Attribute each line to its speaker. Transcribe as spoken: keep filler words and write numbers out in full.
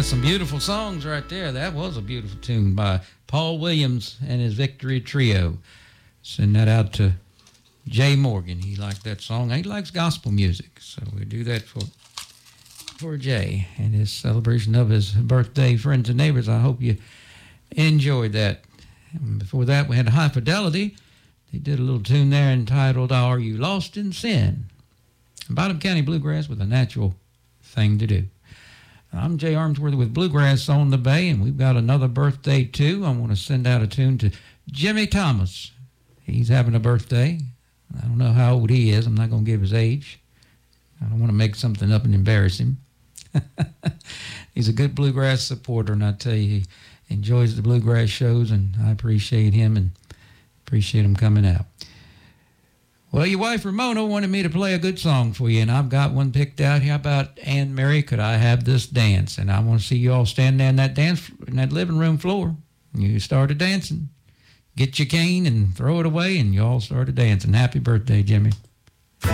Speaker 1: That's some beautiful songs right there. That was a beautiful tune by Paul Williams and his Victory Trio. Send that out to Jay Morgan. He liked that song. He likes gospel music, so we do that for for Jay and his celebration of his birthday. Friends and neighbors, I hope you enjoyed that. And before that, we had High Fidelity. They did a little tune there entitled Are You Lost in Sin? Bottom County Bluegrass with a natural thing to do. I'm Jay Armsworthy with Bluegrass on the Bay, and we've got another birthday, too. I want to send out a tune to Jimmy Thomas. He's having a birthday. I don't know how old he is. I'm not going to give his age. I don't want to make something up and embarrass him. He's a good bluegrass supporter, and I tell you, he enjoys the bluegrass shows, and I appreciate him and appreciate him coming out. Well, your wife Ramona wanted me to play a good song for you, and I've got one picked out. How about Anne Mary, Could I Have This Dance? And I want to see you all stand there in that dance in that living room floor. You started dancing. Get your cane and throw it away, and you all started dancing. Happy birthday, Jimmy.